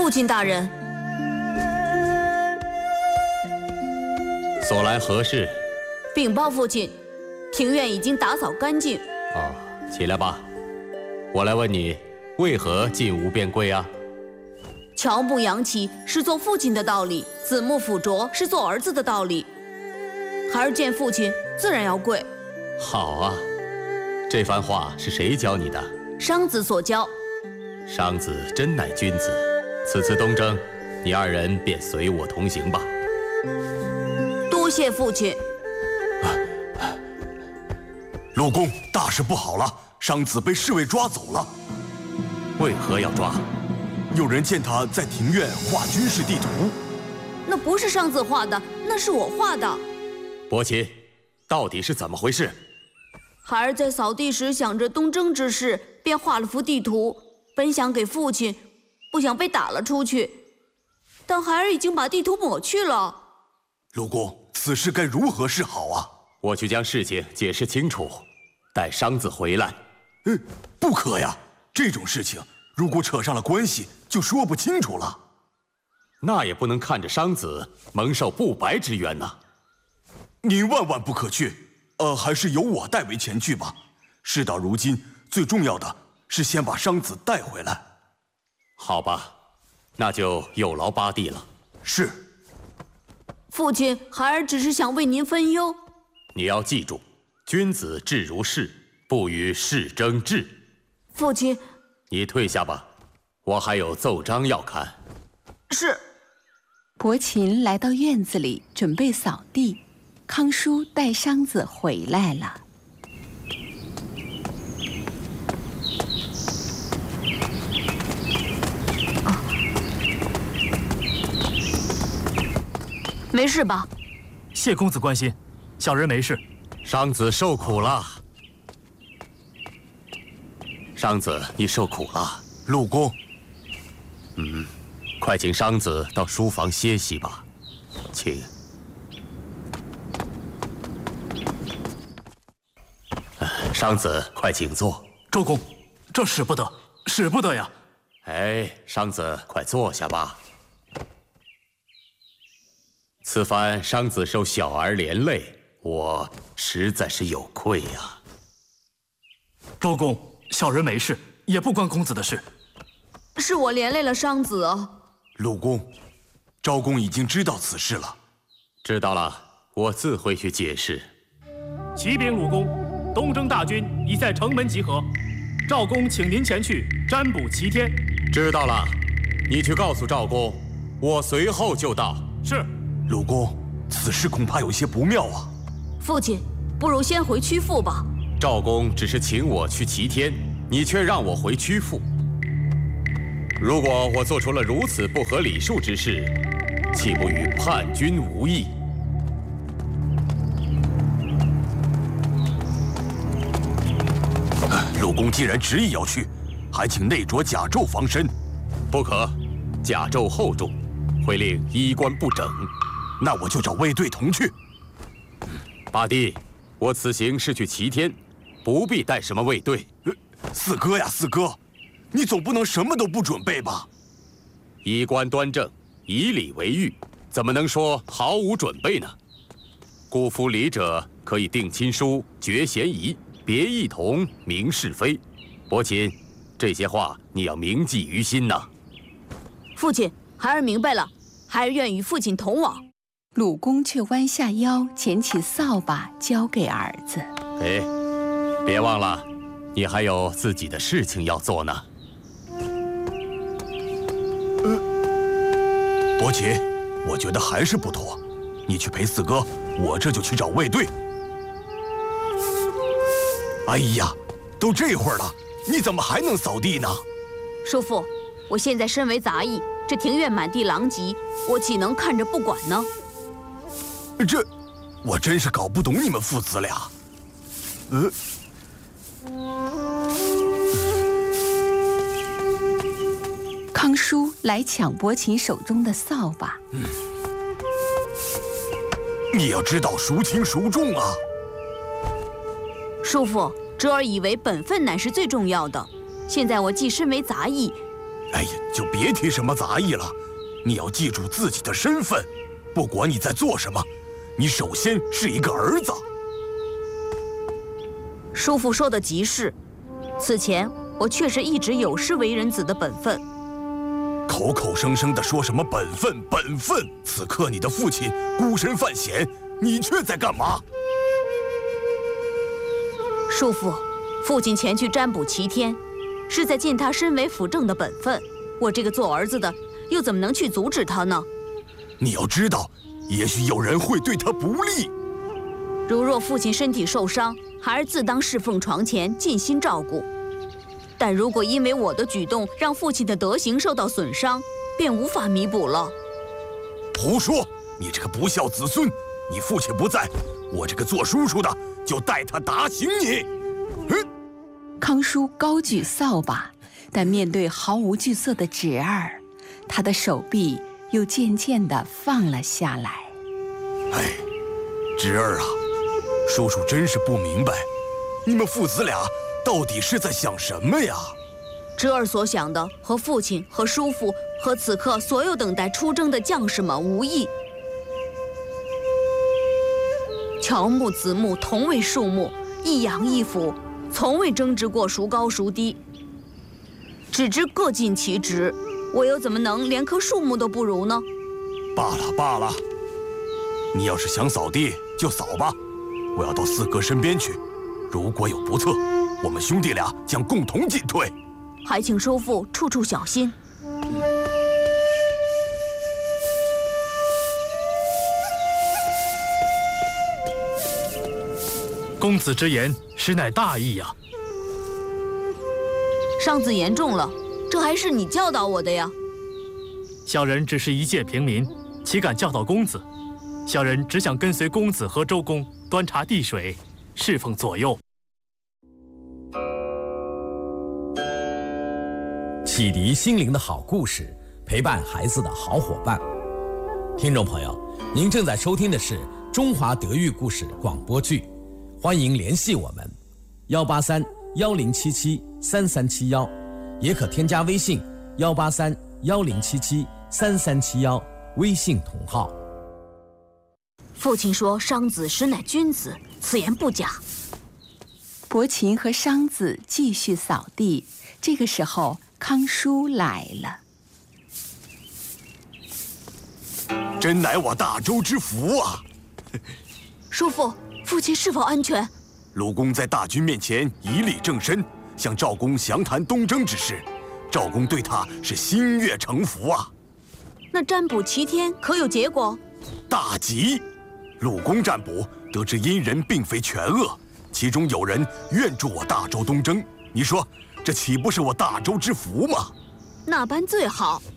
父亲大人， 所来何事？ 禀报父亲，庭院已经打扫干净。 哦，起来吧。我来问你，为何进无变贵啊？ 乔木扬起是做父亲的道理，子木辅卓是做儿子的道理。孩儿见父亲，自然要跪。 好啊，这番话是谁教你的？ 商子所教。 商子真乃君子。此次东征，你二人便随我同行吧。 多谢父亲。 陆公，大事不好了！商子被侍卫抓走了。 为何要抓？ 有人见他在庭院画军事地图。 那不是商子画的，那是我画的。 伯禽，到底是怎么回事？ 孩儿在扫地时想着东征之事，便画了幅地图，本想给父亲，不想被打了出去。但孩儿已经把地图抹去了。 陆公，此事该如何是好啊？ 我去将事情解释清楚，待商子回来。 不可呀！这种事情如果扯上了关系，就说不清楚了。 那也不能看着商子蒙受不白之冤呐。 您万万不可去，还是由我代为前去吧。事到如今，最重要的是先把商子带回来。 好吧，那就有劳八弟了。 是。 父亲，孩儿只是想为您分忧。 你要记住，君子志如事，不与世争志。 父亲， 你退下吧，我还有奏章要看。 是。 伯禽来到院子里准备扫地，康叔带商子回来了。 没事吧？ 谢公子关心，小人没事。 商子受苦了。商子，你受苦了。 陆公， 快请商子到书房歇息吧，请。商子，快请坐。 周公，这使不得，使不得呀！ 哎，商子，快坐下吧。此番商子受小儿连累，我实在是有愧呀。 周公，小人没事，也不关公子的事。 是我连累了商子啊。 陆公，昭公已经知道此事了。 知道了，我自会去解释。 启禀鲁公，东征大军已在城门集合，赵公请您前去占卜齐天。 知道了，你去告诉赵公，我随后就到。 是。 陆公，此事恐怕有些不妙啊。 父亲，不如先回曲阜吧。 赵公只是请我去齐天，你却让我回曲阜。如果我做出了如此不合礼数之事，岂不与叛军无异？ 陆公既然执意要去，还请内着甲胄防身。 不可，甲胄厚重，会令衣冠不整。 那我就找卫队同去。 八弟，我此行是去齐天，不必带什么卫队。 四哥呀，四哥，你总不能什么都不准备吧？ 衣冠端正，以礼为御，怎么能说毫无准备呢？故夫礼者，可以定亲疏，决嫌疑，别异同，明是非。伯禽，这些话你要铭记于心呐。 父亲，孩儿明白了，孩儿愿与父亲同往。 鲁公却弯下腰，捡起扫把交给儿子。 哎，别忘了，你还有自己的事情要做呢。 伯禽，我觉得还是不妥。你去陪四哥，我这就去找卫队。哎呀，都这会儿了，你怎么还能扫地呢？ 叔父，我现在身为杂役，这庭院满地狼藉，我岂能看着不管呢？ 我真是搞不懂你们父子俩。 康叔来抢伯禽手中的扫把。 你要知道孰轻孰重啊！ 叔父，侄儿以为本分乃是最重要的。现在我既身为杂役， 哎呀，就别提什么杂役了，你要记住自己的身份，不管你在做什么，你首先是一个儿子。 叔父说的极是，此前我确实一直有失为人子的本分。 口口声声地说什么本分本分，此刻你的父亲孤身犯险，你却在干嘛？ 叔父，父亲前去占卜齐天，是在尽他身为辅政的本分。我这个做儿子的，又怎么能去阻止他呢？ 你要知道，也许有人会对他不利。 如若父亲身体受伤，孩儿自当侍奉床前，尽心照顾。但如果因为我的举动让父亲的德行受到损伤，便无法弥补了。 胡说！你这个不孝子孙！你父亲不在，我这个做叔叔的就带他打醒你。 康叔高举扫把，但面对毫无惧色的侄儿，他的手臂又渐渐地放了下来。 哎，侄儿啊，叔叔真是不明白，你们父子俩到底是在想什么呀？ 侄儿所想的和父亲和叔父和此刻所有等待出征的将士们无异。乔木子木同为树木，一阳一腐，从未争执过孰高孰低，只知各尽其职。我又怎么能连棵树木都不如呢？ 罢了罢了，你要是想扫地就扫吧，我要到四哥身边去。如果有不测，我们兄弟俩将共同进退。 还请叔父处处小心。 公子之言实乃大义呀。 伤子严重了，这还是你教导我的呀。 小人只是一介平民，岂敢教导公子？小人只想跟随公子和周公端茶递水，侍奉左右。 启迪心灵的好故事，陪伴孩子的好伙伴。听众朋友，您正在收听的是中华德育故事广播剧，欢迎联系我们183-1077-3371，也可添加微信183-1077-3371，微信同号。 父亲说商子实乃君子，此言不假。 伯禽和商子继续扫地，这个时候康叔来了。 真乃我大周之福啊！ 叔父，父亲是否安全？ 鲁公在大军面前以礼正身，向赵公详谈东征之事，赵公对他是心悦诚服啊。 那占卜齐天可有结果？ 大吉！鲁公占卜得知殷人并非全恶，其中有人愿助我大周东征，你说这岂不是我大周之福吗？ 那般最好。